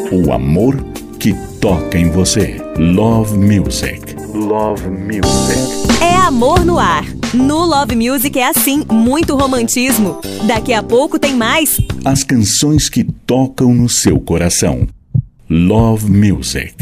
O amor que toca em você. Love Music. Love Music. É amor no ar. No Love Music é assim, muito romantismo. Daqui a pouco tem mais. As canções que tocam no seu coração. Love Music.